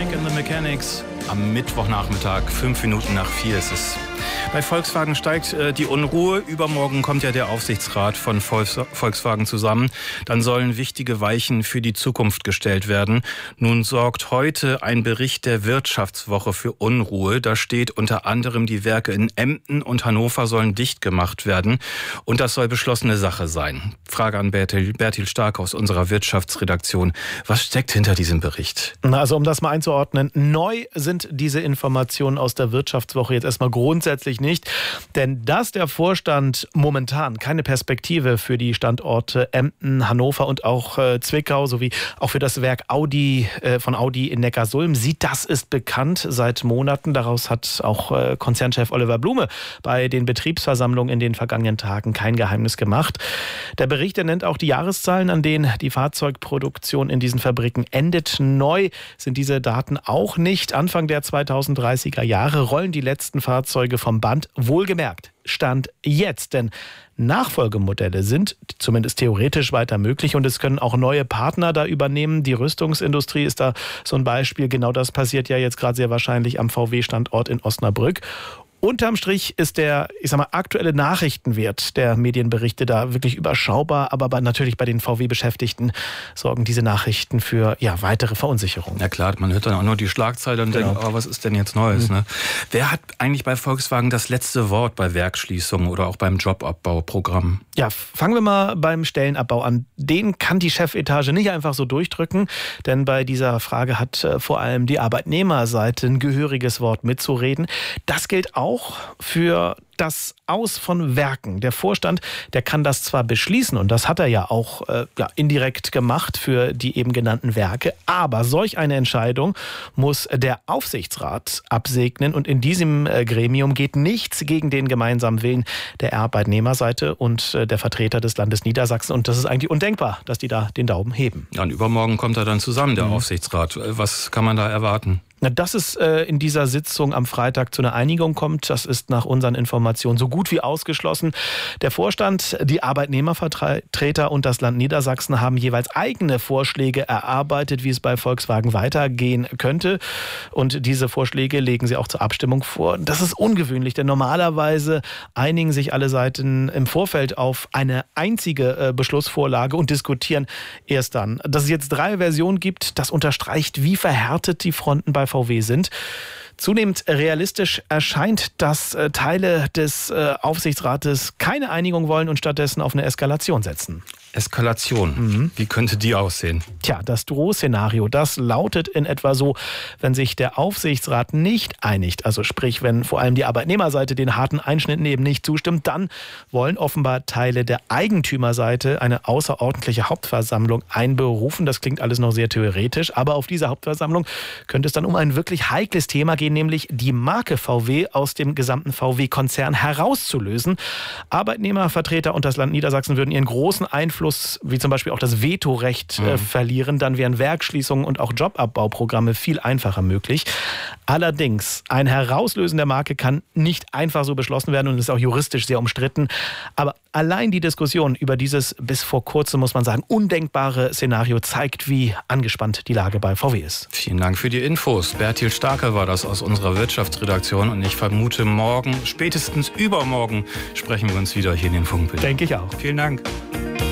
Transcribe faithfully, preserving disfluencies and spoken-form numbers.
Mike and the Mechanics. Am Mittwochnachmittag, fünf Minuten nach vier ist es. Bei Volkswagen steigt äh, die Unruhe. Übermorgen kommt ja der Aufsichtsrat von Volks- Volkswagen zusammen. Dann sollen wichtige Weichen für die Zukunft gestellt werden. Nun sorgt heute ein Bericht der Wirtschaftswoche für Unruhe. Da steht unter anderem, die Werke in Emden und Hannover sollen dicht gemacht werden. Und das soll beschlossene Sache sein. Frage an Bertil, Bertil Stark aus unserer Wirtschaftsredaktion. Was steckt hinter diesem Bericht? Also um das mal einzuordnen, neu sind diese Informationen aus der Wirtschaftswoche jetzt erstmal grundsätzlich nicht. Denn dass der Vorstand momentan keine Perspektive für die Standorte Emden, Hannover und auch äh, Zwickau sowie auch für das Werk Audi äh, von Audi in Neckarsulm sieht, das ist bekannt seit Monaten. Daraus hat auch äh, Konzernchef Oliver Blume bei den Betriebsversammlungen in den vergangenen Tagen kein Geheimnis gemacht. Der Bericht, der nennt auch die Jahreszahlen, an denen die Fahrzeugproduktion in diesen Fabriken endet. Neu sind diese Daten auch nicht. Anfang der zweitausenddreißiger Jahre rollen die letzten Fahrzeuge vom Band. Wohlgemerkt, Stand jetzt, denn Nachfolgemodelle sind zumindest theoretisch weiter möglich und es können auch neue Partner da übernehmen. Die Rüstungsindustrie ist da so ein Beispiel. Genau das passiert ja jetzt gerade sehr wahrscheinlich am V W-Standort in Osnabrück. Unterm Strich ist der, ich sag mal, aktuelle Nachrichtenwert der Medienberichte da wirklich überschaubar, aber bei, natürlich bei den V W-Beschäftigten sorgen diese Nachrichten für ja, weitere Verunsicherung. Ja klar, man hört dann auch nur die Schlagzeile und genau. denkt, oh, was ist denn jetzt Neues? Mhm. Ne? Wer hat eigentlich bei Volkswagen das letzte Wort bei Werksschließungen oder auch beim Jobabbauprogramm? Ja, fangen wir mal beim Stellenabbau an. Den kann die Chefetage nicht einfach so durchdrücken, denn bei dieser Frage hat äh, vor allem die Arbeitnehmerseite ein gehöriges Wort mitzureden. Das gilt auch Auch für das Aus von Werken. Der Vorstand, der kann das zwar beschließen und das hat er ja auch äh, ja, indirekt gemacht für die eben genannten Werke, aber solch eine Entscheidung muss der Aufsichtsrat absegnen und in diesem äh, Gremium geht nichts gegen den gemeinsamen Willen der Arbeitnehmerseite und äh, der Vertreter des Landes Niedersachsen und das ist eigentlich undenkbar, dass die da den Daumen heben. Ja, und übermorgen kommt er dann zusammen, der mhm. Aufsichtsrat. Was kann man da erwarten? Na, dass es äh, in dieser Sitzung am Freitag zu einer Einigung kommt, das ist nach unseren Informationen so gut wie ausgeschlossen. Der Vorstand, die Arbeitnehmervertreter und das Land Niedersachsen haben jeweils eigene Vorschläge erarbeitet, wie es bei Volkswagen weitergehen könnte. Und diese Vorschläge legen sie auch zur Abstimmung vor. Das ist ungewöhnlich, denn normalerweise einigen sich alle Seiten im Vorfeld auf eine einzige äh, Beschlussvorlage und diskutieren erst dann. Dass es jetzt drei Versionen gibt, das unterstreicht, wie verhärtet die Fronten bei V W sind. Zunehmend realistisch erscheint, dass äh, Teile des äh, Aufsichtsrates keine Einigung wollen und stattdessen auf eine Eskalation setzen. Eskalation. Mhm. Wie könnte die aussehen? Tja, das Drohszenario, das lautet in etwa so, wenn sich der Aufsichtsrat nicht einigt, also sprich, wenn vor allem die Arbeitnehmerseite den harten Einschnitten eben nicht zustimmt, dann wollen offenbar Teile der Eigentümerseite eine außerordentliche Hauptversammlung einberufen. Das klingt alles noch sehr theoretisch, aber auf dieser Hauptversammlung könnte es dann um ein wirklich heikles Thema gehen, nämlich die Marke V W aus dem gesamten V W-Konzern herauszulösen. Arbeitnehmervertreter und das Land Niedersachsen würden ihren großen Einfluss wie zum Beispiel auch das Vetorecht äh, mhm. verlieren, dann wären Werksschließungen und auch Jobabbauprogramme viel einfacher möglich. Allerdings, ein Herauslösen der Marke kann nicht einfach so beschlossen werden und ist auch juristisch sehr umstritten. Aber allein die Diskussion über dieses bis vor kurzem, muss man sagen, undenkbare Szenario zeigt, wie angespannt die Lage bei V W ist. Vielen Dank für die Infos. Bertil Starke war das aus unserer Wirtschaftsredaktion und ich vermute, morgen, spätestens übermorgen, sprechen wir uns wieder hier in den Funkbildern. Denke ich auch. Vielen Dank.